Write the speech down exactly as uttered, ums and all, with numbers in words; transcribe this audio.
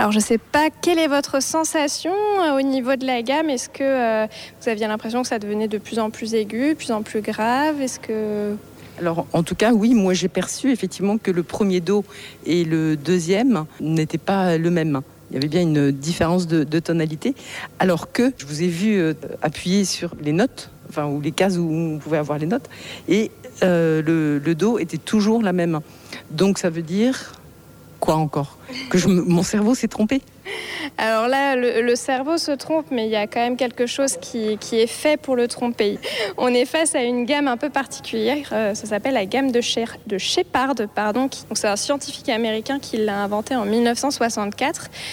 Alors je ne sais pas quelle est votre sensation euh, au niveau de la gamme. Est-ce que euh, vous aviez l'impression que ça devenait de plus en plus aigu, de plus en plus grave? Est-ce que... Alors, en tout cas, oui, moi j'ai perçu effectivement que le premier do et le deuxième n'étaient pas le même. Il y avait bien une différence de, de tonalité, alors que je vous ai vu euh, appuyer sur les notes, enfin, ou les cases où on pouvait avoir les notes, et euh, le, le do était toujours la même. Donc ça veut dire quoi encore? Que je, mon cerveau s'est trompé? Alors là, le, le cerveau se trompe, mais il y a quand même quelque chose qui, qui est fait pour le tromper. On est face à une gamme un peu particulière, euh, ça s'appelle la gamme de, Sher- de Shepard, pardon. Qui, donc c'est un scientifique américain qui l'a inventée en mille neuf cent soixante-quatre.